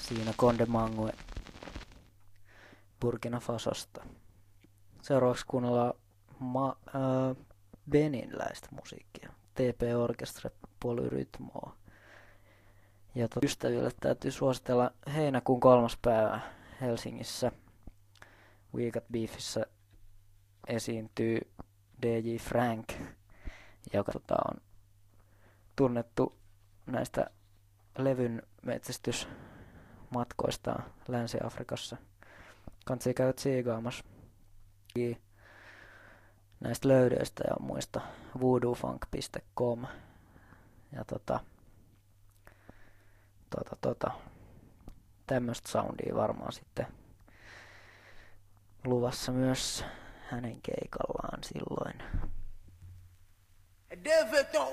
Siinä Conde Mangue Burkina Fasosta. Seuraavaksi kuunnellaan beninläistä musiikkia. TP Orchestre Polyrythmoa. Ja ystäville täytyy suositella heinäkuun 3. päivä Helsingissä We Got Beefissä esiintyy DJ Frank, joka on tunnettu näistä levyn metsästysmatkoistaan Länsi-Afrikassa. Kansi käy tsiigaamassa näistä löydöistä ja muista voodoo-funk.com ja tämmöistä soundia varmaan sitten luvassa myös hänen keikallaan silloin.